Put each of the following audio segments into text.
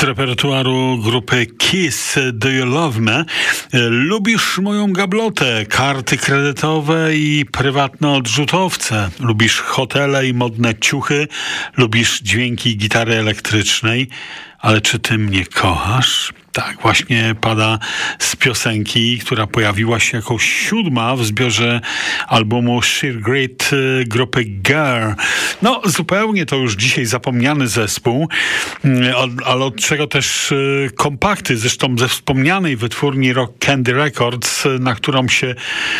z repertuaru grupy Kiss, Do You Love Me? Lubisz moją gablotę, karty kredytowe i prywatne odrzutowce. Lubisz hotele i modne ciuchy. Lubisz dźwięki gitary elektrycznej. Ale czy ty mnie kochasz? Tak, właśnie pada z piosenki, która pojawiła się jako 7. w zbiorze albumu Sheer Great grupy Girl. No, zupełnie to już dzisiaj zapomniany zespół, ale od czego też kompakty, zresztą ze wspomnianej wytwórni Rock Candy Records, na którą się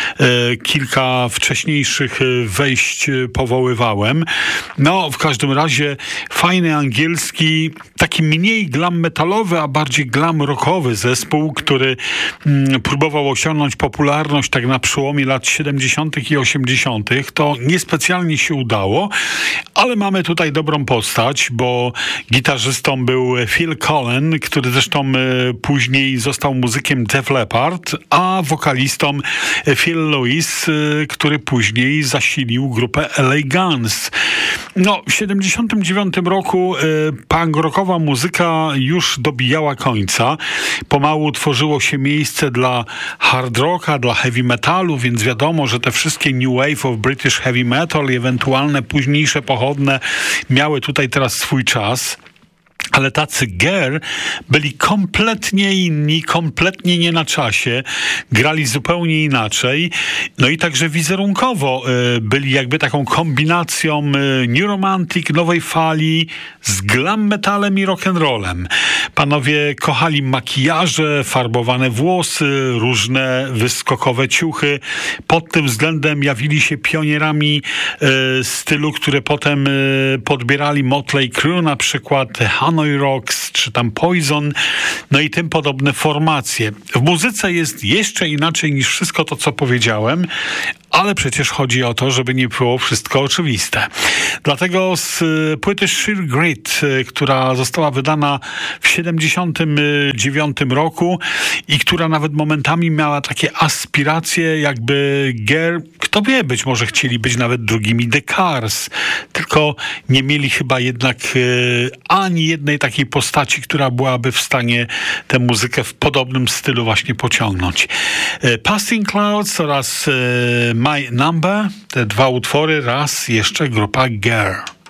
kilka wcześniejszych wejść powoływałem. No, w każdym razie fajny angielski, taki mniej glam metalowy, a bardziej glam rockowy zespół, który próbował osiągnąć popularność tak na przełomie lat 70. i 80. To niespecjalnie się udało, ale mamy tutaj dobrą postać, bo gitarzystą był Phil Collen, który zresztą później został muzykiem Def Leppard, a wokalistą Phil Lewis, który później zasilił grupę LA Guns. No, w 79 roku punk rockowa muzyka już dobijała końca. Pomału tworzyło się miejsce dla hard rocka, dla heavy metalu, więc wiadomo, że te wszystkie new wave of British heavy metal i ewentualne późniejsze pochodne miały tutaj teraz swój czas. Ale tacy Girl byli kompletnie inni, kompletnie nie na czasie, grali zupełnie inaczej, no i także wizerunkowo byli jakby taką kombinacją new romantic, nowej fali z glam metalem i rock'n'rollem. Panowie kochali makijaże, farbowane włosy, różne wyskokowe ciuchy. Pod tym względem jawili się pionierami stylu, które potem podbierali Motley Crue, na przykład Hanoi Rocks, czy tam Poison, no i tym podobne formacje. W muzyce jest jeszcze inaczej niż wszystko to, co powiedziałem, ale przecież chodzi o to, żeby nie było wszystko oczywiste. Dlatego z płyty Sheer Great, która została wydana w 79 roku i która nawet momentami miała takie aspiracje, jakby Girl, kto wie, być może chcieli być nawet drugimi The Cars, tylko nie mieli chyba jednak ani jednej takiej postaci, która byłaby w stanie tę muzykę w podobnym stylu właśnie pociągnąć. Passing Clouds oraz My Number, te dwa utwory, raz jeszcze grupa Girl.